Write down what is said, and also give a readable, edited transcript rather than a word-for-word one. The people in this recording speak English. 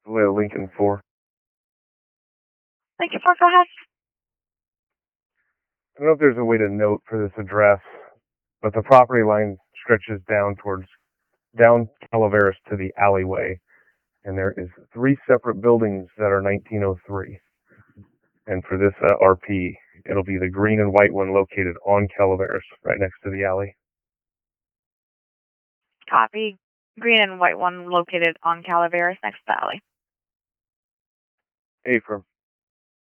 Vallejo Lincoln 4. Lincoln 4, go ahead. I don't know if there's a way to note for this address, but the property line stretches down Calaveras to the alleyway, and there is 3 separate buildings that are 1903. And for this RP, it'll be the green and white one located on Calaveras, right next to the alley. Copy. Green and white one located on Calaveras next to the alley. Affirm.